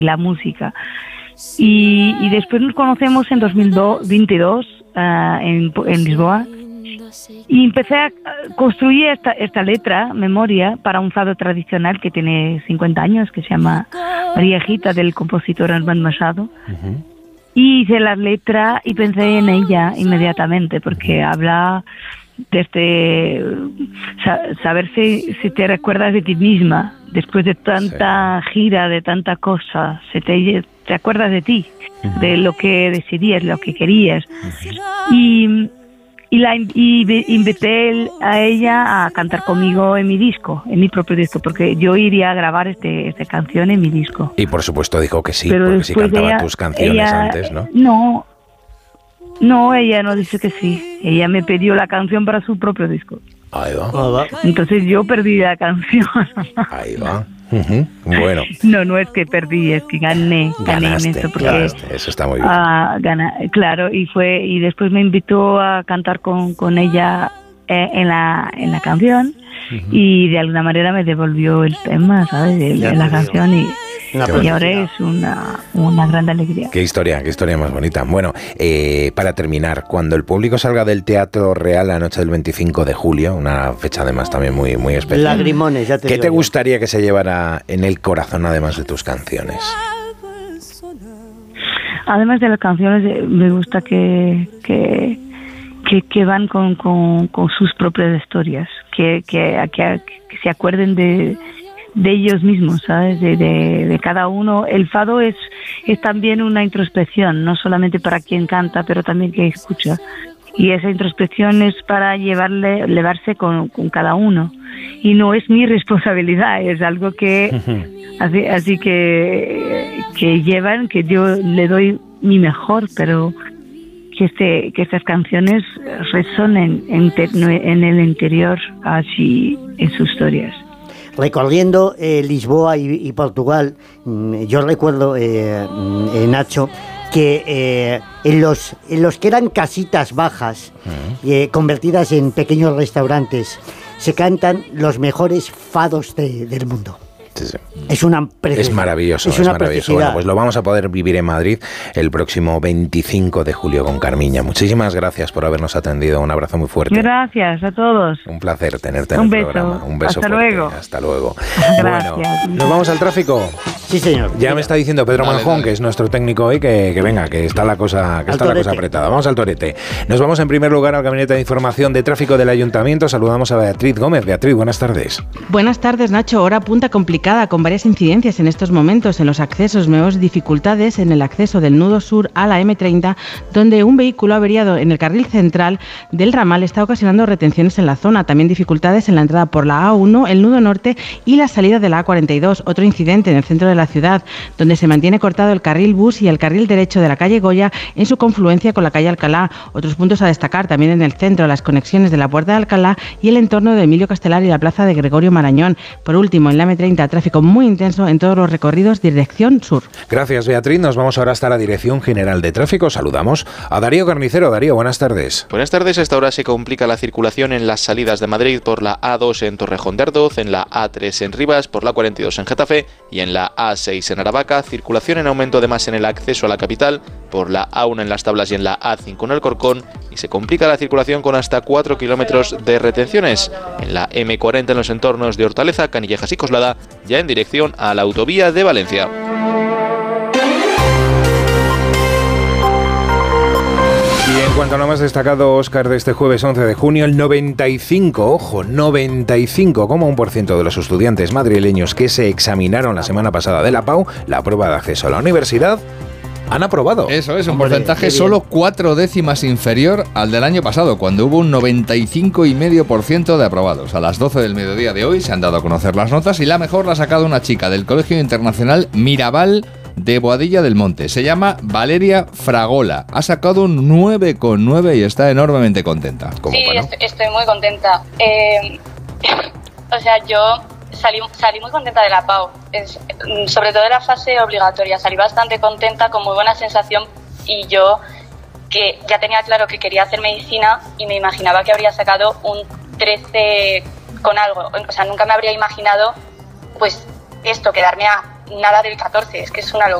la música. Y después nos conocemos en 2022 en Lisboa, y empecé a construir esta letra, Memoria, para un fado tradicional que tiene 50 años, que se llama María Gita, del compositor Armando Machado. Uh-huh. Y hice la letra y pensé en ella inmediatamente, porque habla desde saber si te recuerdas de ti misma, después de tanta gira, de tanta cosa, te acuerdas de ti, uh-huh, de lo que decidías, lo que querías. Uh-huh. Y invité a ella a cantar conmigo en mi disco, en mi propio disco, porque yo iría a grabar esta canción en mi disco. Y por supuesto dijo que sí, pero porque si cantaba tus canciones antes, ¿no? No, ella no dice que sí. Ella me pidió la canción para su propio disco. Ahí va. Entonces yo perdí la canción. Ahí va. Uh-huh. Bueno. No es que perdí, es que gané en esto, porque eso está muy bien. Claro, y después me invitó a cantar con ella en la canción, uh-huh, y de alguna manera me devolvió el tema, ¿sabes? De la canción, y ahora es una gran alegría. Qué historia más bonita. Bueno, para terminar, cuando el público salga del Teatro Real la noche del 25 de julio, una fecha además también muy, muy especial. Lagrimones, ya te ¿Qué digo te yo. gustaría que se llevara en el corazón, además de tus canciones? Además de las canciones, me gusta que van con sus propias historias, que se acuerden de ellos mismos, ¿sabes? De cada uno. El fado es también una introspección, no solamente para quien canta, pero también que escucha. Y esa introspección es para llevarse con cada uno. Y no es mi responsabilidad, es algo que así que llevan, que yo le doy mi mejor, pero que estas canciones resonen en el interior, así en sus historias. Recorriendo Lisboa y Portugal, yo recuerdo, Nacho, que en los que eran casitas bajas, convertidas en pequeños restaurantes, se cantan los mejores fados del mundo. Sí, sí. Es una preciosidad. Es maravilloso, es maravilloso. Bueno, pues lo vamos a poder vivir en Madrid el próximo 25 de julio con Carmiña. Muchísimas gracias por habernos atendido. Un abrazo muy fuerte. Gracias a todos. Un placer tenerte en el programa. Un beso Hasta fuerte. luego. Hasta luego. Gracias. Bueno, ¿nos vamos al tráfico? Sí, señor. Ya me está diciendo Pedro Manjón, que es nuestro técnico hoy, que venga, que está la cosa apretada. Vamos al torete. Nos vamos en primer lugar al Gabinete de Información de Tráfico del Ayuntamiento. Saludamos a Beatriz Gómez. Beatriz, buenas tardes. Buenas tardes, Nacho. Hora punta complicada, con varias incidencias en estos momentos en los accesos. Vemos dificultades en el acceso del nudo sur a la M30, donde un vehículo averiado en el carril central del ramal está ocasionando retenciones en la zona. También dificultades en la entrada por la A1, el nudo norte y la salida de la A42. Otro incidente en el centro de la ciudad, donde se mantiene cortado el carril bus y el carril derecho de la calle Goya en su confluencia con la calle Alcalá. Otros puntos a destacar también en el centro, las conexiones de la Puerta de Alcalá y el entorno de Emilio Castelar y la plaza de Gregorio Marañón. Por último, en la M30, tráfico muy intenso en todos los recorridos dirección sur. Gracias, Beatriz. Nos vamos ahora hasta la Dirección General de Tráfico. Saludamos a Darío Carnicero. Darío, buenas tardes. Buenas tardes. A esta hora se complica la circulación en las salidas de Madrid por la A2 en Torrejón de Ardoz, en la A3 en Rivas, por la 42 en Getafe y en la A6 en Aravaca. Circulación en aumento además en el acceso a la capital por la A1 en Las Tablas y en la A5 en Alcorcón, y se complica la circulación con hasta 4 kilómetros de retenciones en la M40 en los entornos de Hortaleza, Canillejas y Coslada, ya en dirección a la autovía de Valencia. Y en cuanto a lo más destacado, Óscar, de este jueves 11 de junio, el 95,1% de los estudiantes madrileños que se examinaron la semana pasada de la PAU, la prueba de acceso a la universidad, han aprobado. Eso es, un porcentaje solo 4 décimas inferior al del año pasado, cuando hubo un 95,5% de aprobados. A las 12 del mediodía de hoy se han dado a conocer las notas y la mejor la ha sacado una chica del Colegio Internacional Mirabal de Boadilla del Monte. Se llama Valeria Fragola. Ha sacado un 9,9 y está enormemente contenta. Sí, estoy muy contenta. O sea, yo salí muy contenta de la PAU, sobre todo de la fase obligatoria. Salí bastante contenta, con muy buena sensación, y yo, que ya tenía claro que quería hacer medicina y me imaginaba que habría sacado un 13 con algo. O sea, nunca me habría imaginado, pues, esto, quedarme a nada del 14, es que es una